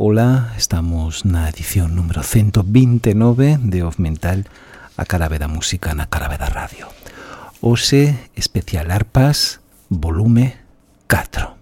Ola, estamos na edición número 129 de Off Mental, a Carabe da Música na Carabe da Radio. Hoxe, especial arpas, volume 4.